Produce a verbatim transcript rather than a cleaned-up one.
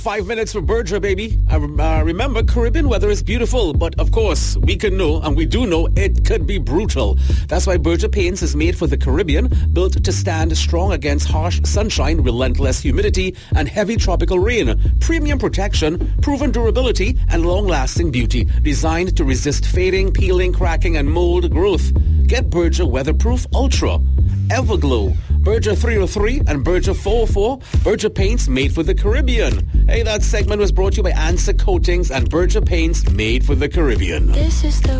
Five minutes for Berger, baby. Uh, uh, remember, Caribbean weather is beautiful, but of course, we can know, and we do know, it could be brutal. That's why Berger Paints is made for the Caribbean, built to stand strong against harsh sunshine, relentless humidity, and heavy tropical rain. Premium protection, proven durability, and long-lasting beauty, designed to resist fading, peeling, cracking, and mold growth. Get Berger Weatherproof Ultra. Everglow, Berger three oh three and Berger four oh four, Berger Paints made for the Caribbean. Hey, that segment was brought to you by Answer Coatings and Berger Paints made for the Caribbean. This is the